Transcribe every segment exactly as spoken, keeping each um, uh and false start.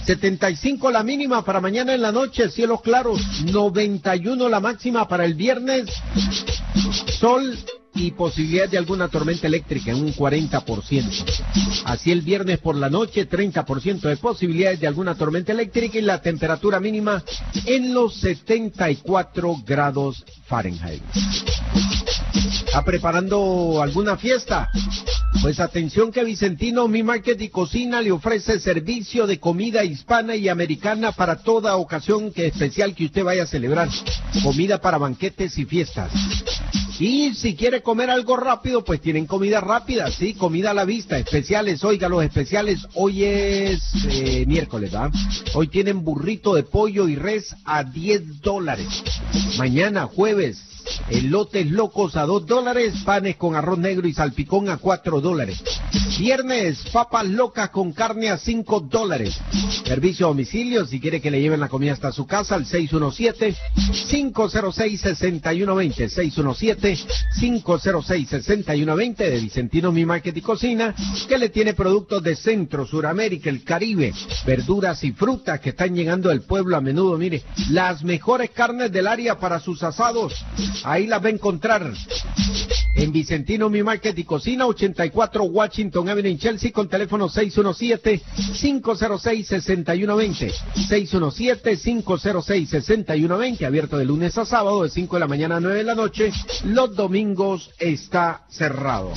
setenta y cinco la mínima para mañana en la noche, cielos claros. noventa y uno la máxima para el viernes. Sol y posibilidad de alguna tormenta eléctrica en un cuarenta por ciento. Así el viernes por la noche, treinta por ciento de posibilidades de alguna tormenta eléctrica y la temperatura mínima en los setenta y cuatro grados Fahrenheit. ¿Está preparando alguna fiesta? Pues atención que Vicentino Mi Market y Cocina le ofrece servicio de comida hispana y americana para toda ocasión que especial que usted vaya a celebrar. Comida para banquetes y fiestas. Y si quiere comer algo rápido, pues tienen comida rápida, sí, comida a la vista, especiales, oiga, los especiales, hoy es eh, miércoles, ¿verdad? Hoy tienen burrito de pollo y res a diez dólares. Mañana, jueves, elotes locos a dos dólares, panes con arroz negro y salpicón a cuatro dólares. Viernes, papas locas con carne a cinco dólares. Servicio a domicilio, si quiere que le lleven la comida hasta su casa, al seis uno siete, cinco cero seis, seis uno dos cero, seis uno siete, cinco cero seis, seis uno dos cero de Vicentino Mi Market y Cocina, que le tiene productos de Centro, Suramérica, el Caribe, verduras y frutas que están llegando del pueblo a menudo. Mire, las mejores carnes del área para sus asados, ahí las va a encontrar en Vicentino Mi Market y Cocina, ochenta y cuatro Washington Avenue en Chelsea, con teléfono seis uno siete, cinco cero seis, seis uno dos cero, seis uno siete, cinco cero seis, seis uno dos cero, abierto de lunes a sábado de cinco de la mañana a nueve de la noche, los domingos está cerrado.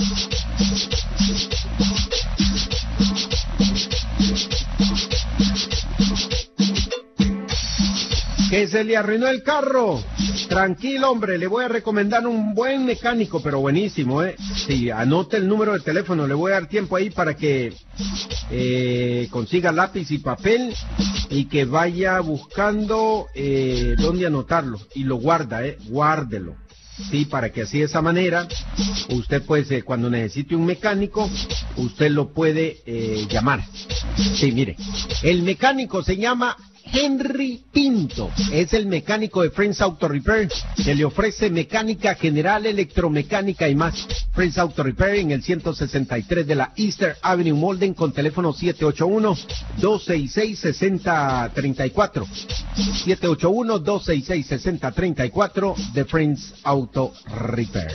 ¿Que se le arruinó el carro? Tranquilo, hombre, le voy a recomendar un buen mecánico, pero buenísimo, ¿eh? Sí, anote el número de teléfono, le voy a dar tiempo ahí para que eh, consiga lápiz y papel y que vaya buscando eh, dónde anotarlo y lo guarda, ¿eh? Guárdelo. Sí, para que así de esa manera, usted pues eh, cuando necesite un mecánico, usted lo puede eh, llamar. Sí, mire, el mecánico se llama Henry Pinto, es el mecánico de Friends Auto Repair, que le ofrece mecánica general, electromecánica y más. Friends Auto Repair en el ciento sesenta y tres de la Easter Avenue Molden, con teléfono siete ocho uno, dos seis seis, seis cero tres cuatro, siete ocho uno, dos seis seis, seis cero tres cuatro de Friends Auto Repair.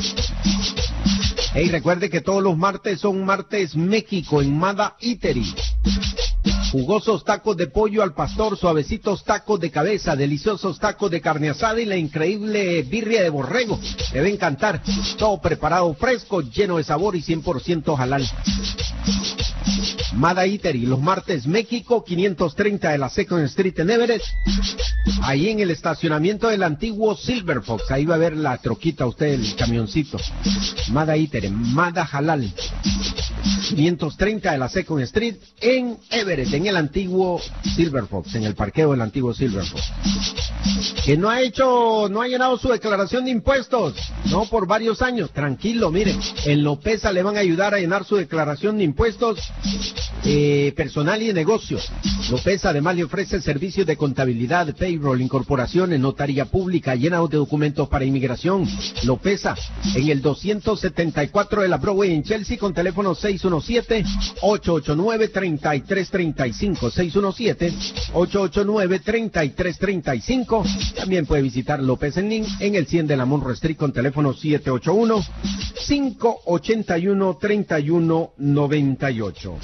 Hey, recuerde que todos los martes son martes México en Mada Eatery. Jugosos tacos de pollo al pastor, suavecitos tacos de cabeza, deliciosos tacos de carne asada y la increíble birria de borrego. Le va a encantar. Todo preparado fresco, lleno de sabor y cien por ciento halal. Mada Eatery, los martes México, quinientos treinta de la Second Street en Everett. Ahí en el estacionamiento del antiguo Silver Fox. Ahí va a ver la troquita usted, el camioncito. Mada Eatery, Mada Halal. quinientos treinta de la Second Street en Everett, en el antiguo Silver Fox, en el parqueo del antiguo Silver Fox. Que no ha hecho, no ha llenado su declaración de impuestos, no, por varios años. Tranquilo, miren, en Lopeza le van a ayudar a llenar su declaración de impuestos eh, personal y de negocios. Lopeza además le ofrece servicios de contabilidad, payroll, incorporaciones, notaría pública, llenado de documentos para inmigración. Lopeza, en el doscientos setenta y cuatro de la Broadway en Chelsea, con teléfono seis uno siete, ocho ocho nueve, tres tres tres cinco, seis uno siete, ocho ocho nueve, tres tres tres cinco. También puede visitar López en Link en el cien de la Monroe Street, con teléfono siete ocho uno, cinco ocho uno, tres uno nueve ocho.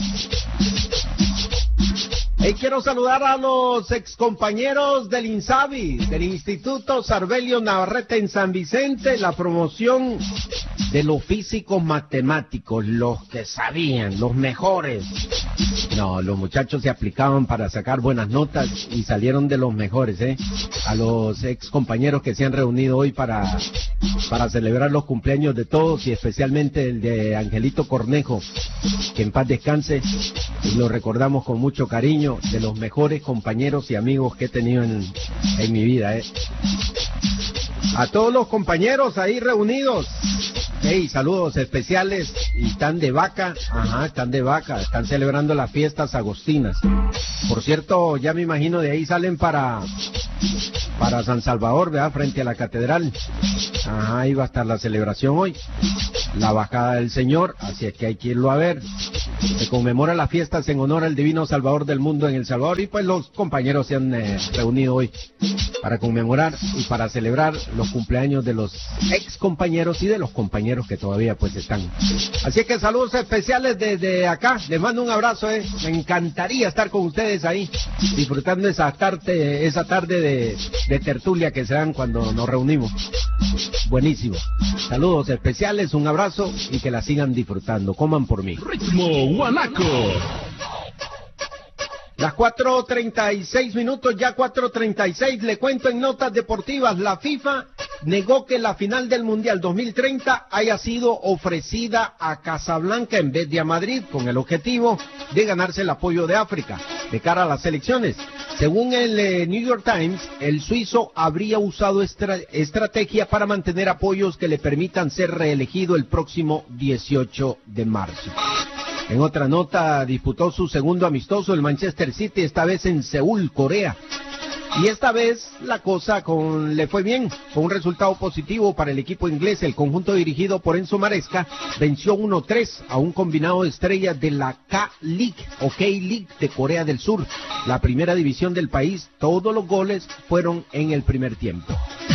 Hey, quiero saludar a los excompañeros del INSABI, del Instituto Sarbelio Navarrete en San Vicente, la promoción de los físicos matemáticos, los que sabían, los mejores. No, los muchachos se aplicaban para sacar buenas notas y salieron de los mejores, ¿eh? A los excompañeros que se han reunido hoy para, para celebrar los cumpleaños de todos y especialmente el de Angelito Cornejo, que en paz descanse, y lo recordamos con mucho cariño, de los mejores compañeros y amigos que he tenido en, en mi vida, ¿eh? A todos los compañeros ahí reunidos, hey, saludos especiales, y están de vaca, ajá, están de vaca, están celebrando las fiestas agostinas. Por cierto, ya me imagino de ahí salen para, para San Salvador, ¿verdad? Frente a la catedral. Ajá, ahí va a estar la celebración hoy, la bajada del Señor, así es que hay que irlo a ver. Se conmemora las fiestas en honor al divino Salvador del mundo en El Salvador y pues los compañeros se han eh, reunido hoy para conmemorar y para celebrar los cumpleaños de los ex compañeros y de los compañeros que todavía pues están. Así que saludos especiales desde acá, les mando un abrazo, eh. Me encantaría estar con ustedes ahí, disfrutando esa tarde, esa tarde de, de tertulia que se dan cuando nos reunimos. Buenísimo. Saludos especiales, un abrazo y que la sigan disfrutando. Coman por mí. Ritmo Guanaco. Las cuatro treinta y seis minutos, ya cuatro treinta y seis, le cuento en notas deportivas, la FIFA negó que la final del Mundial dos mil treinta haya sido ofrecida a Casablanca en vez de a Madrid, con el objetivo de ganarse el apoyo de África de cara a las elecciones. Según el eh, New York Times, el suizo habría usado esta estrategia para mantener apoyos que le permitan ser reelegido el próximo dieciocho de marzo. En otra nota, disputó su segundo amistoso el Manchester City, esta vez en Seúl, Corea. Y esta vez la cosa con, le fue bien, con un resultado positivo para el equipo inglés. El conjunto dirigido por Enzo Maresca venció uno tres a un combinado de estrellas de la K-League o K-League de Corea del Sur, la primera división del país. Todos los goles fueron en el primer tiempo.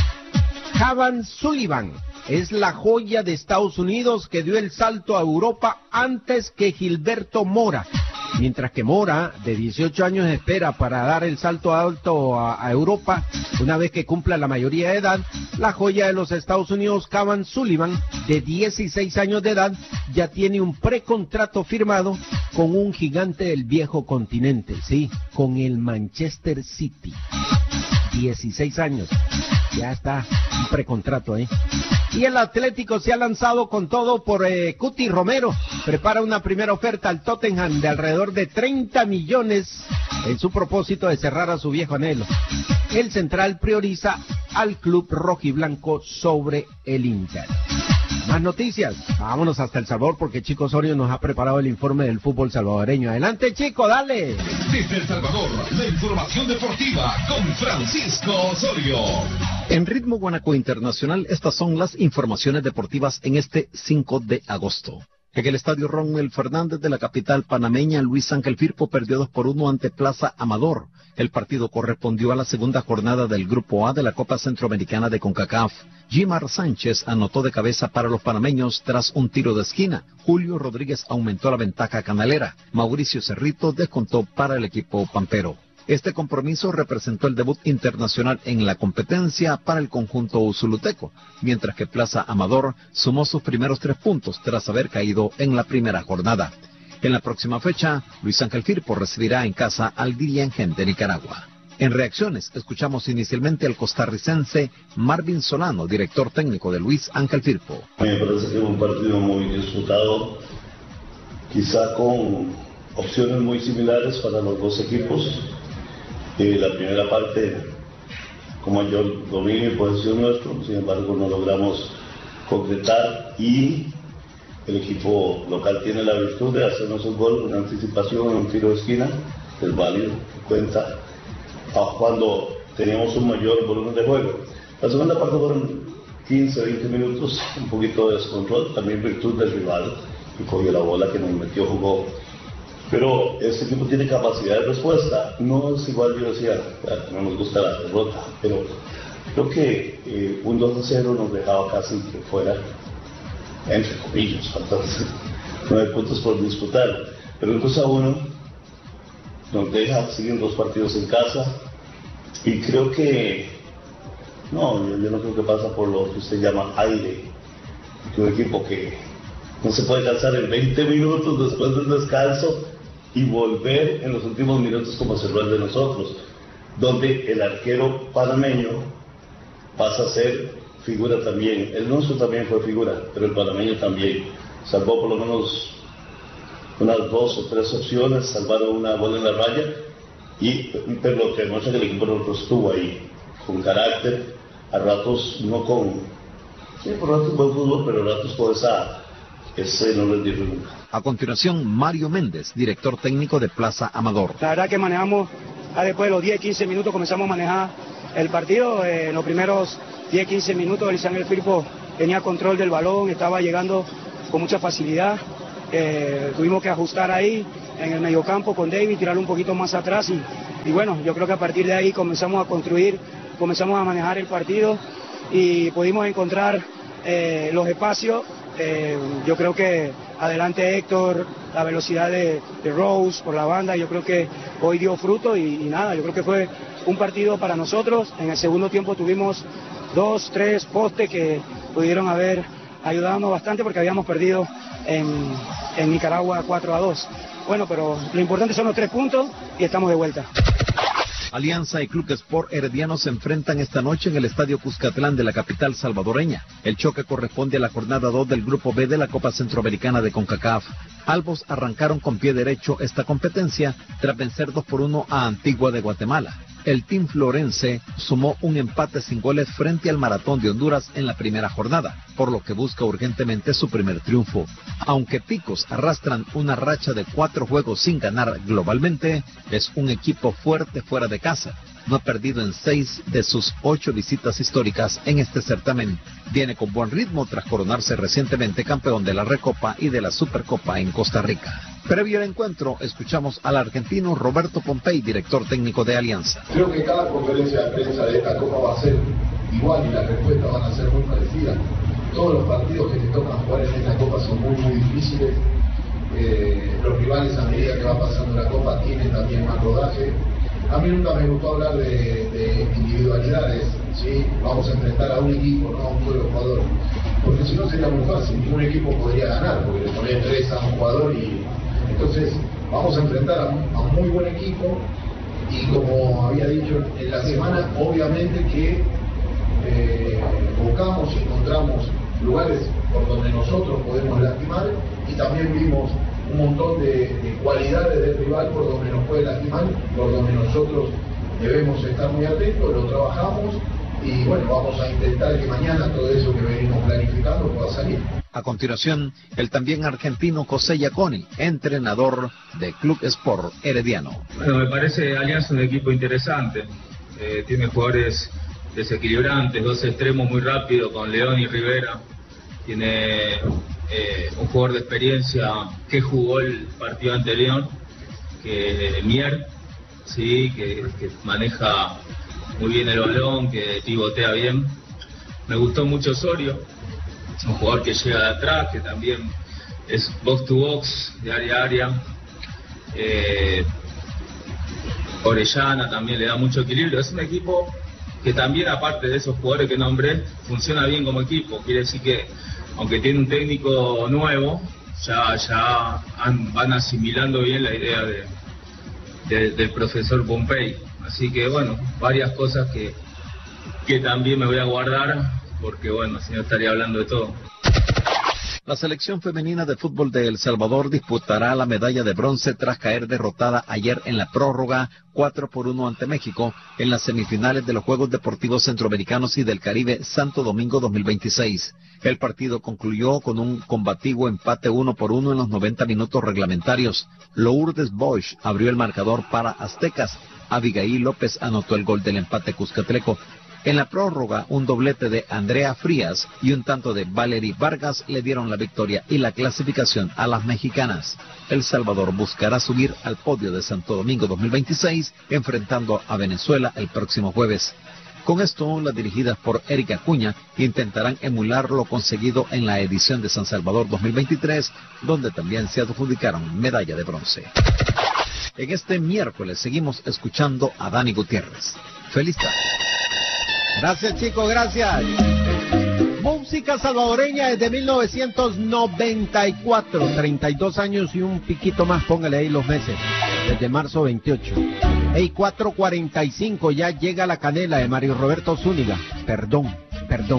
Kevin Sullivan es la joya de Estados Unidos que dio el salto a Europa antes que Gilberto Mora. Mientras que Mora, de dieciocho años, espera para dar el salto alto a, a Europa, una vez que cumpla la mayoría de edad, la joya de los Estados Unidos, Kevin Sullivan, de dieciséis años de edad, ya tiene un precontrato firmado con un gigante del viejo continente, sí, con el Manchester City. dieciséis años, ya está un precontrato, ¿eh? Y el Atlético se ha lanzado con todo por eh, Cuti Romero. Prepara una primera oferta al Tottenham de alrededor de treinta millones en su propósito de cerrar a su viejo anhelo. El central prioriza al club rojiblanco sobre el Inter. Más noticias. Vámonos hasta El Salvador porque Chico Osorio nos ha preparado el informe del fútbol salvadoreño. Adelante, Chico, dale. Desde El Salvador, la información deportiva con Francisco Osorio. En Ritmo Guanaco Internacional, estas son las informaciones deportivas en este cinco de agosto. En el estadio Ronald Fernández de la capital panameña, Luis Ángel Firpo perdió dos por uno ante Plaza Amador. El partido correspondió a la segunda jornada del Grupo A de la Copa Centroamericana de CONCACAF. Gimar Sánchez anotó de cabeza para los panameños tras un tiro de esquina. Julio Rodríguez aumentó la ventaja canalera. Mauricio Cerrito descontó para el equipo pampero. Este compromiso representó el debut internacional en la competencia para el conjunto usuluteco, mientras que Plaza Amador sumó sus primeros tres puntos tras haber caído en la primera jornada. En la próxima fecha, Luis Ángel Firpo recibirá en casa al Diligen de Nicaragua. En reacciones, escuchamos inicialmente al costarricense Marvin Solano, director técnico de Luis Ángel Firpo. Me parece que es un partido muy disputado, quizá con opciones muy similares para los dos equipos. Eh, la primera parte con mayor dominio y posesión nuestro, sin embargo no logramos concretar y el equipo local tiene la virtud de hacernos un gol, una anticipación en un tiro de esquina, es válido, cuenta, cuando teníamos un mayor volumen de juego. La segunda parte fueron quince, veinte minutos, un poquito de descontrol, también virtud del rival, que cogió la bola, que nos metió, jugó. Pero este equipo tiene capacidad de respuesta, no es igual, yo decía, no nos gusta la derrota, pero creo que eh, un dos a cero nos dejaba casi que fuera, entre comillas, faltantes nueve puntos por disputar, pero un dos a uno nos deja, siguen dos partidos en casa, y creo que, no, yo, yo no creo que pasa por lo que usted llama aire, que un equipo que no se puede cansar en veinte minutos después del descanso y volver en los últimos minutos como cerró el de nosotros, donde el arquero panameño pasa a ser figura también. El nuestro también fue figura, pero el panameño también. Salvó por lo menos unas dos o tres opciones, salvaron una bola en la raya, y, pero lo que demuestra que el equipo nosotros estuvo ahí, con carácter, a ratos no con, sí, por ratos buen fútbol, pero a ratos con esa, ese no les dio nunca. A continuación, Mario Méndez, director técnico de Plaza Amador. La verdad que manejamos, después de los diez, quince minutos comenzamos a manejar el partido. Eh, en los primeros diez, quince minutos Luis Ángel Firpo tenía control del balón, estaba llegando con mucha facilidad. eh, tuvimos que ajustar ahí en el mediocampo con David, tirarlo un poquito más atrás y, y bueno, yo creo que a partir de ahí comenzamos a construir, comenzamos a manejar el partido y pudimos encontrar eh, los espacios. Eh, yo creo que adelante Héctor, la velocidad de, de Rose por la banda, yo creo que hoy dio fruto y, y nada, yo creo que fue un partido para nosotros. En el segundo tiempo tuvimos dos, tres postes que pudieron haber ayudado bastante porque habíamos perdido en, en Nicaragua cuatro a dos. Bueno, pero lo importante son los tres puntos y estamos de vuelta. Alianza y Club Sport Herediano se enfrentan esta noche en el Estadio Cuscatlán de la capital salvadoreña. El choque corresponde a la jornada dos del Grupo B de la Copa Centroamericana de CONCACAF. Albos arrancaron con pie derecho esta competencia tras vencer dos por uno a Antigua de Guatemala. El Team Florense sumó un empate sin goles frente al Maratón de Honduras en la primera jornada, por lo que busca urgentemente su primer triunfo. Aunque Picos arrastran una racha de cuatro juegos sin ganar globalmente, es un equipo fuerte fuera de casa. No ha perdido en seis de sus ocho visitas históricas en este certamen. Viene con buen ritmo tras coronarse recientemente campeón de la Recopa y de la Supercopa en Costa Rica. Previo al encuentro, escuchamos al argentino Roberto Pompey, director técnico de Alianza. Creo que cada conferencia de prensa de esta Copa va a ser igual y las respuestas van a ser muy parecidas. Todos los partidos que te tocan jugar en esta Copa son muy, muy difíciles. Eh, los rivales, a medida que va pasando la Copa, tienen también más rodaje. A mí nunca me gustó hablar de, de individualidades, ¿sí? Vamos a enfrentar a un equipo, no a un solo jugador. Porque si no sería muy fácil, ningún equipo podría ganar, porque le ponen tres a un jugador y... Entonces, vamos a enfrentar a un, a un muy buen equipo y como había dicho en la semana, obviamente que eh, buscamos y encontramos lugares por donde nosotros podemos lastimar y también vimos un montón de, de cualidades del rival por donde nos puede lastimar, por donde nosotros debemos estar muy atentos, lo trabajamos y bueno, vamos a intentar que mañana todo eso que venimos planificando pueda salir. A continuación, el también argentino José Iaconi, entrenador de Club Sport Herediano. Bueno, me parece Alianza un equipo interesante, eh, tiene jugadores desequilibrantes, dos extremos muy rápidos con León y Rivera, tiene eh, un jugador de experiencia que jugó el partido ante León, que Mier, sí, que, que maneja muy bien el balón, que pivotea bien. Me gustó mucho Osorio, es un jugador que llega de atrás, que también es box to box, de área a área. Eh, Orellana también le da mucho equilibrio. Es un equipo que también, aparte de esos jugadores que nombré, funciona bien como equipo. Quiere decir que, aunque tiene un técnico nuevo, ya, ya han, van asimilando bien la idea de, de, del profesor Pompey. Así que, bueno, varias cosas que, que también me voy a guardar, porque, bueno, si no estaría hablando de todo. La selección femenina de fútbol de El Salvador disputará la medalla de bronce tras caer derrotada ayer en la prórroga cuatro por uno ante México en las semifinales de los Juegos Deportivos Centroamericanos y del Caribe Santo Domingo dos mil veintiséis. El partido concluyó con un combativo empate uno por uno en los noventa minutos reglamentarios. Lourdes Bosch abrió el marcador para Aztecas. Abigail López anotó el gol del empate cuscatleco. En la prórroga, un doblete de Andrea Frías y un tanto de Valery Vargas le dieron la victoria y la clasificación a las mexicanas. El Salvador buscará subir al podio de Santo Domingo dos mil veintiséis, enfrentando a Venezuela el próximo jueves. Con esto, las dirigidas por Erika Acuña intentarán emular lo conseguido en la edición de San Salvador dos mil veintitrés, donde también se adjudicaron medalla de bronce. En este miércoles seguimos escuchando a Dani Gutiérrez. Feliz tarde. Gracias, chicos, gracias. Música salvadoreña desde mil novecientos noventa y cuatro, treinta y dos años y un piquito más, póngale ahí los meses, desde marzo veintiocho. Hey, cuatro cuarenta y cinco, ya llega la canela de Mario Roberto Zúñiga. Perdón, perdón.